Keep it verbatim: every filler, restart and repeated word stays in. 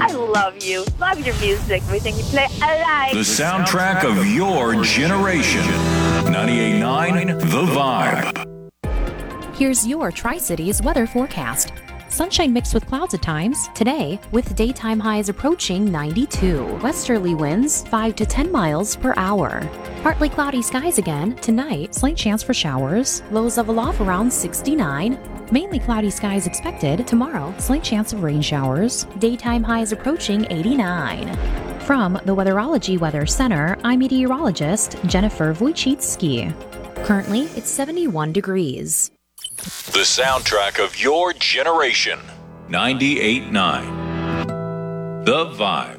I love you. Love your music. Everything you play, I like. The soundtrack of your generation. ninety-eight point nine The Vibe. Here's your Tri-Cities weather forecast. Sunshine mixed with clouds at times today, with daytime highs approaching ninety-two. Westerly winds five to ten miles per hour. Partly cloudy skies again tonight. Slight chance for showers. Lows level off around sixty-nine. Mainly cloudy skies expected tomorrow. Slight chance of rain showers. Daytime highs approaching eighty-nine. From the Weatherology Weather Center, I'm meteorologist Jennifer Wojcicki. Currently, it's seventy-one degrees. The soundtrack of your generation. ninety-eight point nine The Vibe.